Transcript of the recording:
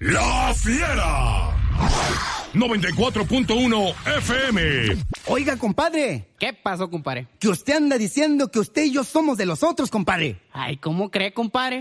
La Fiera. 94.1 FM. Oiga, compadre. ¿Qué pasó, compadre? Que usted anda diciendo que usted y yo somos de los otros, compadre. Ay, ¿cómo cree, compadre?